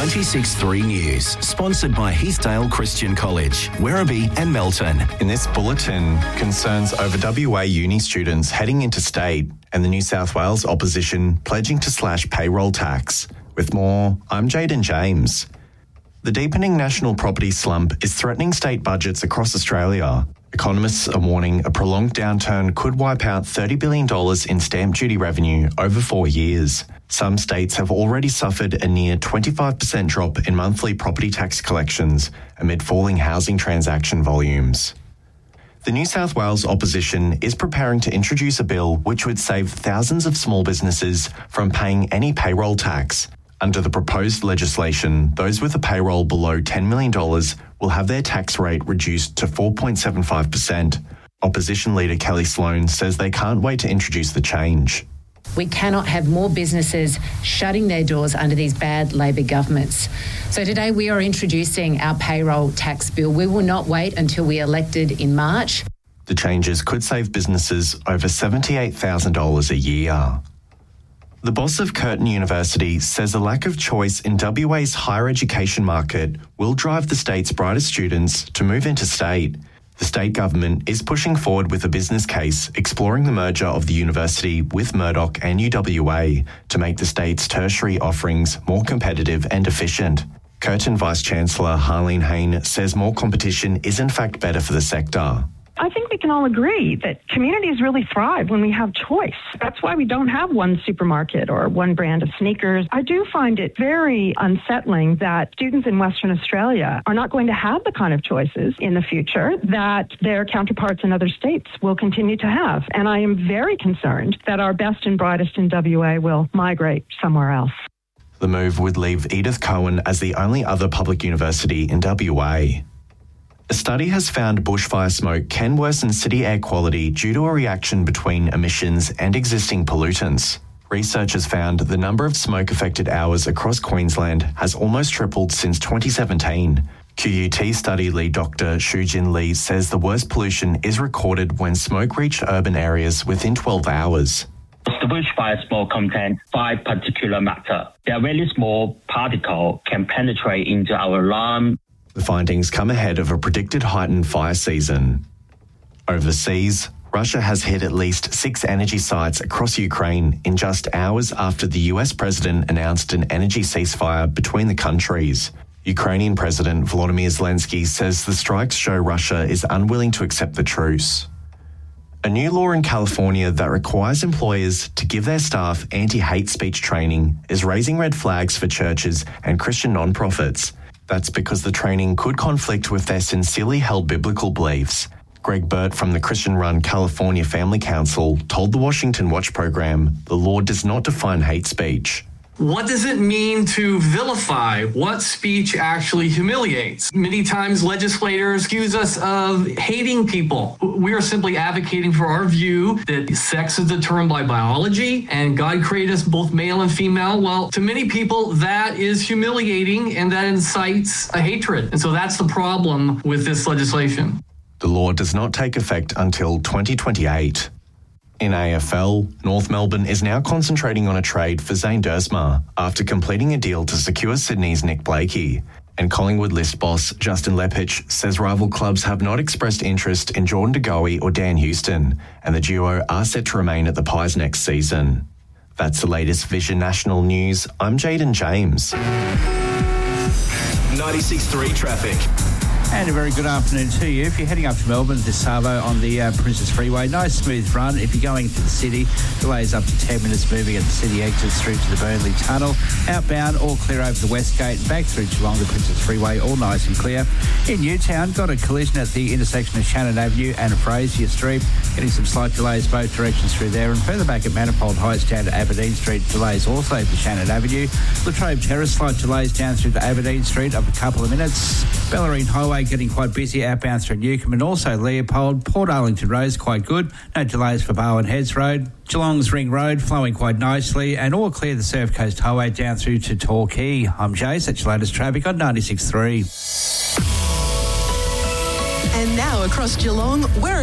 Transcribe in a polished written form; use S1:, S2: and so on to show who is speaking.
S1: 96.3 News, sponsored by Heathdale Christian College, Werribee and Melton.
S2: In this bulletin, concerns over WA uni students heading interstate and the New South Wales opposition pledging to slash payroll tax. With more, I'm Jaden James. The deepening national property slump is threatening state budgets across Australia. Economists are warning a prolonged downturn could wipe out $30 billion in stamp duty revenue over 4 years. Some states have already suffered a near 25% drop in monthly property tax collections amid falling housing transaction volumes. The New South Wales opposition is preparing to introduce a bill which would save thousands of small businesses from paying any payroll tax. Under the proposed legislation, those with a payroll below $10 million will have their tax rate reduced to 4.75%. Opposition leader Kelly Sloan says they can't wait to introduce the change.
S3: We cannot have more businesses shutting their doors under these bad Labor governments. So today we are introducing our payroll tax bill. We will not wait until we are elected in March.
S2: The changes could save businesses over $78,000 a year. The boss of Curtin University says a lack of choice in WA's higher education market will drive the state's brightest students to move interstate. The state government is pushing forward with a business case exploring the merger of the university with Murdoch and UWA to make the state's tertiary offerings more competitive and efficient. Curtin Vice-Chancellor Harleen Hayne says more competition is in fact better for the sector.
S4: I think we can all agree that communities really thrive when we have choice. That's why we don't have one supermarket or one brand of sneakers. I do find it very unsettling that students in Western Australia are not going to have the kind of choices in the future that their counterparts in other states will continue to have. And I am very concerned that our best and brightest in WA will migrate somewhere else.
S2: The move would leave Edith Cowan as the only other public university in WA. A study has found bushfire smoke can worsen city air quality due to a reaction between emissions and existing pollutants. Researchers found the number of smoke-affected hours across Queensland has almost tripled since 2017. QUT study lead Dr. Shujin Lee says the worst pollution is recorded when smoke reached urban areas within 12 hours.
S5: The bushfire smoke contains 5 particulate matter. Their very small particle can penetrate into our lung.
S2: The findings come ahead of a predicted heightened fire season. Overseas, Russia has hit at least 6 energy sites across Ukraine in just hours after the US president announced an energy ceasefire between the countries. Ukrainian President Volodymyr Zelensky says the strikes show Russia is unwilling to accept the truce. A new law in California that requires employers to give their staff anti-hate speech training is raising red flags for churches and Christian non-profits. That's because the training could conflict with their sincerely held biblical beliefs. Greg Burt from the Christian-run California Family Council told the Washington Watch program the law does not define hate speech.
S6: What does it mean to vilify? What speech actually humiliates? Many times legislators accuse us of hating people. We are simply advocating for our view that sex is determined by biology and God created us both male and female. Well, to many people, that is humiliating and that incites a hatred. And so that's the problem with this legislation.
S2: The law does not take effect until 2028. In AFL, North Melbourne is now concentrating on a trade for Zane Duursma after completing a deal to secure Sydney's Nick Blakey. And Collingwood list boss Justin Lepich says rival clubs have not expressed interest in Jordan De Goey or Dan Houston, and the duo are set to remain at the Pies next season. That's the latest Vision National News. I'm Jaden James.
S1: 96.3 traffic.
S7: And a very good afternoon to you. If you're heading up to Melbourne, to Savo on the Princess Freeway, nice smooth run. If you're going into the city, delays up to 10 minutes moving at the city exits through to the Burnley Tunnel. Outbound, all clear over the West Gate, back through Geelong, the Princess Freeway, all nice and clear. In Newtown, got a collision at the intersection of Shannon Avenue and Fraser Street, getting some slight delays both directions through there. And further back at Manifold Heights down to Aberdeen Street, delays also to Shannon Avenue. Latrobe Terrace, slight delays down through to Aberdeen Street of a couple of minutes. Bellarine Highway getting quite busy outbound through Newcombe and also Leopold. Port Arlington Road's quite good. No delays for Barwon Heads Road. Geelong's Ring Road flowing quite nicely, and all clear the Surf Coast Highway down through to Torquay. I'm Jace, that's your latest traffic on 96.3.
S8: And now across Geelong, where